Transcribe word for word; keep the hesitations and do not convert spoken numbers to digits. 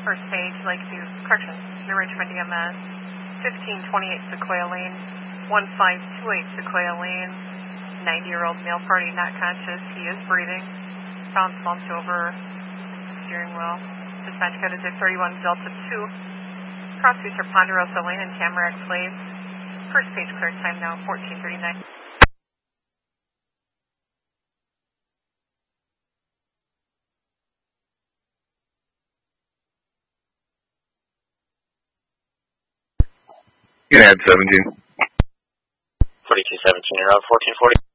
First page, Lakeview, correction, New Richmond E M S, fifteen twenty-eight Sequoia Lane, one five two eight Sequoia Lane, ninety-year-old male party not conscious, he is breathing, found slumped over steering wheel. Dispatch code is thirty-one Delta two, cross Eastern Ponderosa Lane and Tamarack Place. First page clear time now, fourteen thirty-nine. You can add seventeen. forty-two seventeen around fourteen forty.